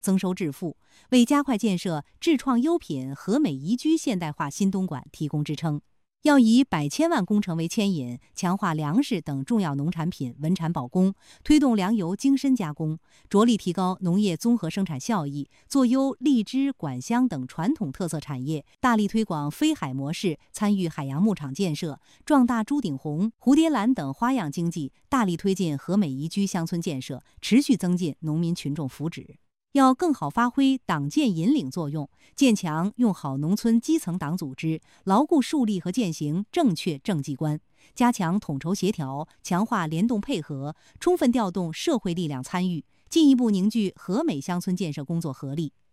增收致富，为加快建设智创优品和美宜居现代化新东莞提供支撑。要以100千万工程为牵引，强化粮食等重要农产品稳产保供，推动粮油精深加工，着力提高农业综合生产效益，做优荔枝、管香等传统特色产业，大力推广飞海模式，参与海洋牧场建设，壮大朱顶红、蝴蝶兰等花样经济，大力推进和美宜居乡村建设，持续增进农民群众福祉。要更好发挥党建引领作用，建强用好农村基层党组织，牢固树立和践行正确政绩观，加强统筹协调，强化联动配合，充分调动社会力量参与，进一步凝聚和美乡村建设工作合力。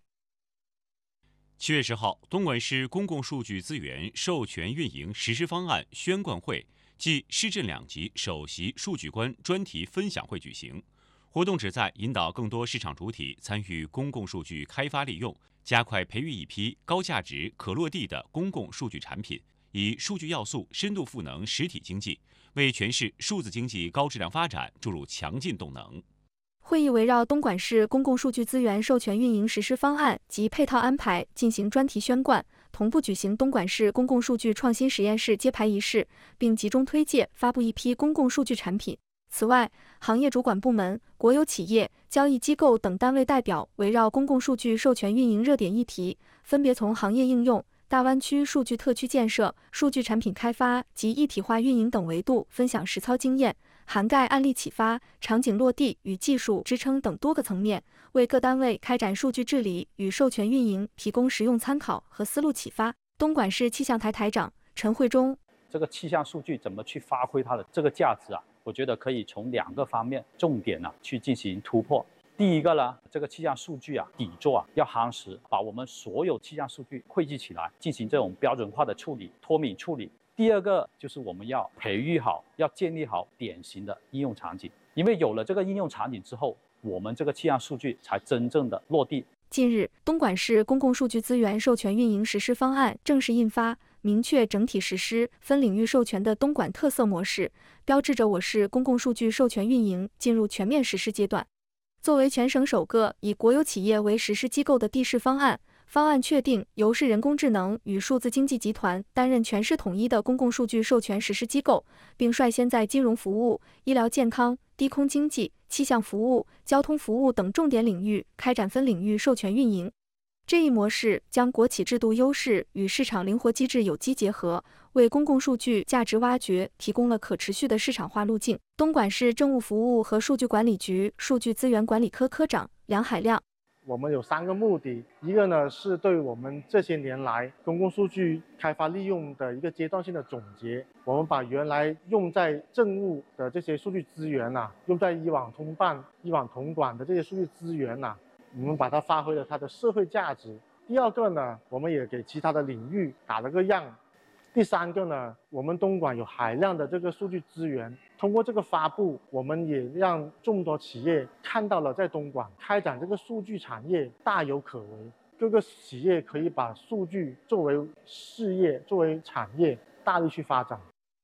7月10号，东莞市公共数据资源授权运营实施方案宣贯会暨市镇2级首席数据官专题分享会举行。活动旨在引导更多市场主体参与公共数据开发利用，加快培育一批高价值、可落地的公共数据产品，以数据要素深度赋能实体经济，为全市数字经济高质量发展注入强劲动能。 会议围绕东莞市公共数据资源授权运营实施方案及配套安排进行专题宣贯，同步举行东莞市公共数据创新实验室揭牌仪式，并集中推介发布一批公共数据产品。此外，行业主管部门、国有企业、交易机构等单位代表围绕公共数据授权运营热点议题，分别从行业应用、大湾区数据特区建设、数据产品开发及一体化运营等维度分享实操经验，涵盖案例启发、场景落地与技术支撑等多个层面，为各单位开展数据治理与授权运营提供实用参考和思路启发。东莞市气象台台长陈慧忠： 这个气象数据怎么去发挥它的这个价值啊？我觉得可以从2个方面重点去进行突破。第一个呢，这个气象数据底座要夯实，把我们所有气象数据汇集起来，进行这种标准化的处理、脱敏处理。第二个就是我们要培育好，要建立好典型的应用场景，因为有了这个应用场景之后，我们这个气象数据才真正的落地。 近日，东莞市公共数据资源授权运营实施方案正式印发，明确整体实施分领域授权的东莞特色模式，标志着我市公共数据授权运营进入全面实施阶段。作为全省首个以国有企业为实施机构的地市方案，方案确定由市人工智能与数字经济集团担任全市统一的公共数据授权实施机构，并率先在金融服务、医疗健康、低空经济、气象服务、交通服务等重点领域开展分领域授权运营。这一模式将国企制度优势与市场灵活机制有机结合，为公共数据价值挖掘提供了可持续的市场化路径。东莞市政务服务和数据管理局数据资源管理科科长梁海亮： 我们有3个目的，一个呢是对我们这些年来公共数据开发利用的一个阶段性的总结，我们把原来用在政务的这些数据资源用在一网通办、一网统管的这些数据资源我们把它发挥了它的社会价值。第二个呢，我们也给其他的领域打了个样。第3个呢，我们东莞有海量的这个数据资源，通过这个发布，我们也让众多企业看到了在东莞开展这个数据产业大有可为。各个企业可以把数据作为事业、作为产业大力去发展。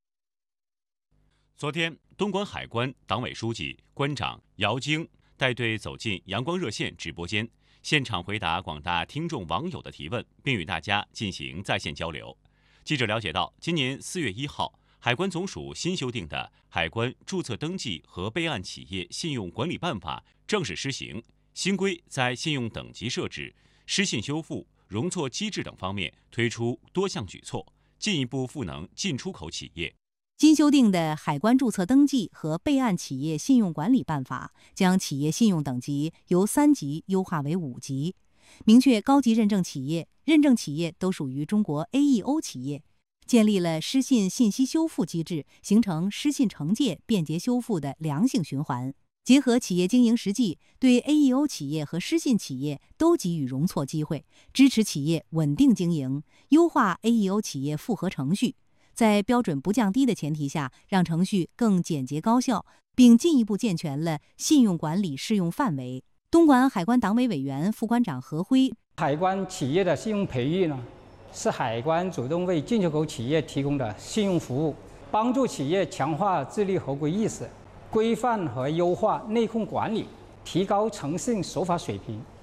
昨天，东莞海关党委书记、关长姚京带队走进阳光热线直播间，现场回答广大听众网友的提问，并与大家进行在线交流。记者了解到，今年4月1号，海关总署新修订的《海关注册登记和备案企业信用管理办法》正式施行。新规在信用等级设置、失信修复、容错机制等方面推出多项举措，进一步赋能进出口企业。 新修订的《海关注册登记和备案企业信用管理办法》将企业信用等级由3级优化为5级，明确高级认证企业都属于中国 AEO 企业，建立了失信信息修复机制，形成失信惩戒、便捷修复的良性循环。结合企业经营实际，对 AEO 企业和失信企业都给予容错机会，支持企业稳定经营，优化 AEO 企业复核程序。在标准不降低的前提下，让程序更简洁高效，并进一步健全了信用管理适用范围。东莞海关党委委员、副关长何辉： 海关企业的信用培育是海关主动为进出口企业提供的信用服务，帮助企业强化自律合规意识，规范和优化内控管理，提高诚信守法水平。